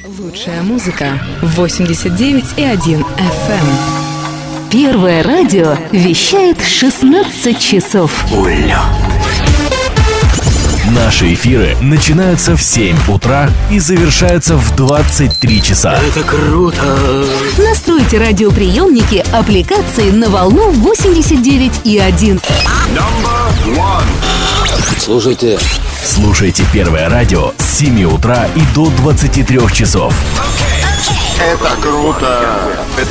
Лучшая музыка 89,1 FM. Первое радио вещает 16 часов. Наши эфиры начинаются в 7 утра и завершаются в 23 часа. Это круто! Настройте радиоприемники аппликации на волну 89,1. Слушайте Первое радио с 7 утра и до 23 часов. Это круто!